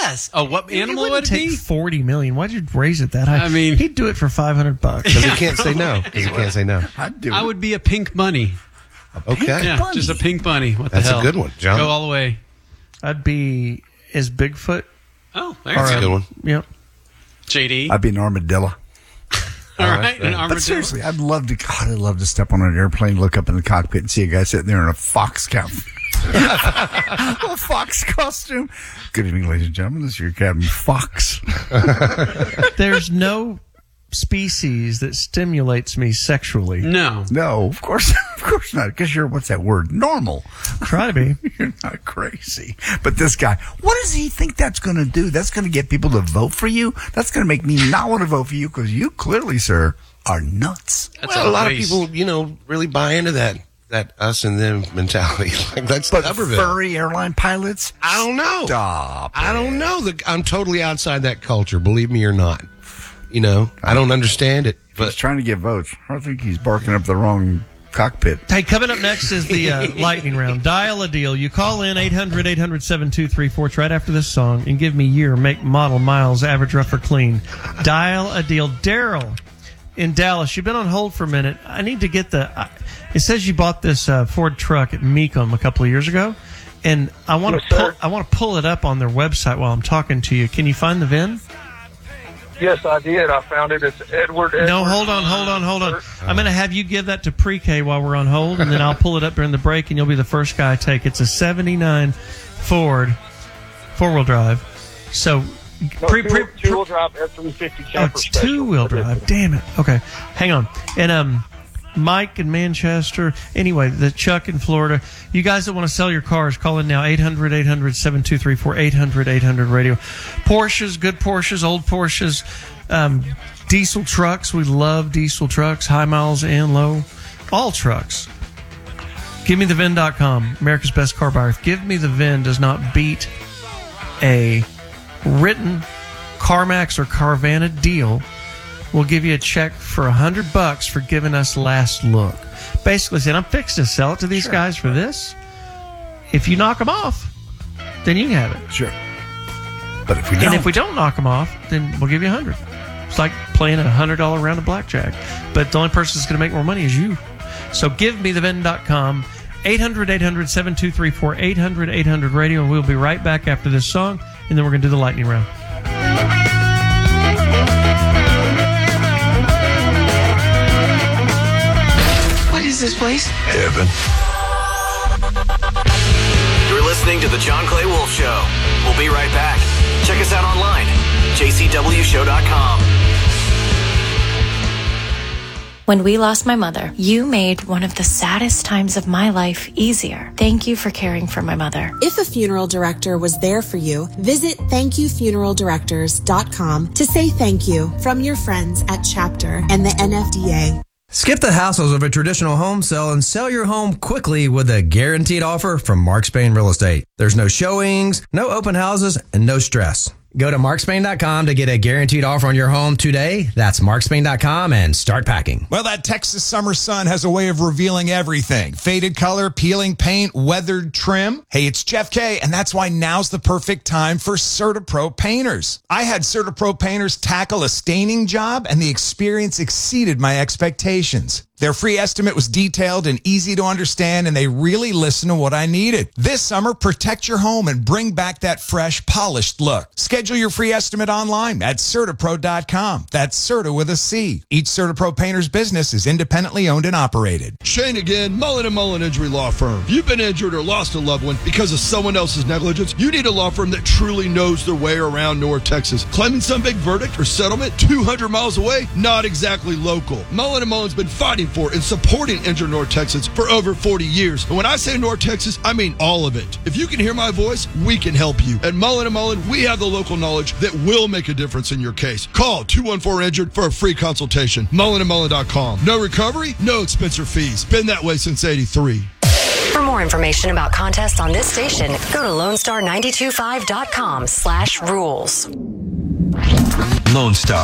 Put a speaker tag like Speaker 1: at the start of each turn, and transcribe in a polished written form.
Speaker 1: Yes. Oh, what animal would it
Speaker 2: take
Speaker 1: be?
Speaker 2: $40 million. Why'd you raise it that high?
Speaker 1: I mean,
Speaker 2: he'd do it for $500.
Speaker 3: Because he can't say no. He can't say no.
Speaker 1: I would be a pink bunny.
Speaker 3: Okay.
Speaker 1: Yeah, just a pink bunny. What the
Speaker 3: That's
Speaker 1: hell?
Speaker 3: a good one, John.
Speaker 1: Go all the way.
Speaker 2: I'd be as Bigfoot.
Speaker 1: Oh, there's
Speaker 3: That's a good one.
Speaker 2: Yep.
Speaker 1: JD.
Speaker 4: I'd be an armadillo.
Speaker 1: All right, an armadillo.
Speaker 4: But seriously, I'd love to step on an airplane, look up in the cockpit, and see a guy sitting there in a fox cap. A fox costume. Good evening, ladies and gentlemen. This is your Captain Fox.
Speaker 2: There's no species that stimulates me sexually.
Speaker 1: No.
Speaker 4: No, of course not. Because you're, what's that word? Normal.
Speaker 2: Try to be.
Speaker 4: You're not crazy. But this guy, what does he think that's going to do? That's going to get people to vote for you? That's going to make me not want to vote for you because you clearly, sir, are nuts.
Speaker 1: That's
Speaker 3: Well, a lot of
Speaker 1: waste.
Speaker 3: people, really buy into that us and them mentality. Like that's
Speaker 4: But
Speaker 3: Tuberville.
Speaker 4: furry airline pilots?
Speaker 3: I don't know.
Speaker 4: Stop.
Speaker 3: I don't know. I'm totally outside that culture. Believe me or not. I don't understand it.
Speaker 4: He's
Speaker 3: But
Speaker 4: trying to get votes. I think he's barking up the wrong cockpit.
Speaker 2: Hey, coming up next is the lightning round. Dial a deal. You call in 800-800-7234. It's right after this song and give me year, make, model, miles, average, rough, or clean. Dial a deal. Daryl in Dallas, you've been on hold for a minute. I need to get it says you bought this Ford truck at Mecum a couple of years ago, and I want to pull it up on their website while I'm talking to you. Can you find the VIN?
Speaker 5: Yes, I did. I found it. It's Edward.
Speaker 2: No, hold on. I'm going to have you give that to Pre-K while we're on hold, and then I'll pull it up during the break, and you'll be the first guy to take. It's a 79 Ford four-wheel drive. So,
Speaker 5: two-wheel drive F-350 camper.
Speaker 2: it's two-wheel drive. Damn it. Okay, hang on. And Mike in Manchester. Anyway, the Chuck in Florida. You guys that want to sell your cars, call in now. 800-800-7234. 800-800-RADIO. Porsches, good Porsches, old Porsches, diesel trucks. We love diesel trucks, high miles and low. All trucks. GiveMeTheVIN.com, America's Best Car Buyer. If Give Me the VIN does not beat a written CarMax or Carvana deal, we'll give you a check for $100 for giving us last look. Basically saying, I'm fixing to sell it to these guys for this. If you knock them off, then you can have it.
Speaker 4: Sure. But if we don't.
Speaker 2: And if we don't knock them off, then we'll give you $100. It's like playing a $100 round of blackjack. But the only person that's going to make more money is you. So GiveMeTheVIN.com, 800-800-7234, 800-800-RADIO, and we'll be right back after this song, and then we're going to do the lightning round.
Speaker 6: What is this place?
Speaker 4: Heaven.
Speaker 7: You're listening to The John Clay Wolf Show. We'll be right back. Check us out online, jcwshow.com.
Speaker 8: When we lost my mother, you made one of the saddest times of my life easier. Thank you for caring for my mother.
Speaker 9: If a funeral director was there for you, visit thankyoufuneraldirectors.com to say thank you from your friends at Chapter and the NFDA.
Speaker 10: Skip the hassles of a traditional home sale and sell your home quickly with a guaranteed offer from Mark Spain Real Estate. There's no showings, no open houses, and no stress. Go to markspain.com to get a guaranteed offer on your home today. That's markspain.com and start packing.
Speaker 11: Well, that Texas summer sun has a way of revealing everything. Faded color, peeling paint, weathered trim. Hey, it's Jeff K, and that's why now's the perfect time for CertaPro painters. I had CertaPro painters tackle a staining job, and the experience exceeded my expectations. Their free estimate was detailed and easy to understand, and they really listened to what I needed. This summer, protect your home and bring back that fresh, polished look. Schedule your free estimate online at CertaPro.com. That's Certa with a C. Each CertaPro painter's business is independently owned and operated.
Speaker 12: Shane again, Mullen & Mullen Injury Law Firm. If you've been injured or lost a loved one because of someone else's negligence, you need a law firm that truly knows their way around North Texas. Claiming some big verdict or settlement 200 miles away? Not exactly local. Mullen & Mullen's been fighting for and supporting injured North Texans for over 40 years. And when I say North Texas, I mean all of it. If you can hear my voice, we can help you. At Mullen & Mullen, we have the local knowledge that will make a difference in your case. Call 214-INJURED for a free consultation. MullenandMullen.com. No recovery, no expense or fees. Been that way since 83.
Speaker 13: For more information about contests on this station, go to LoneStar925.com/rules.
Speaker 14: Lone Star.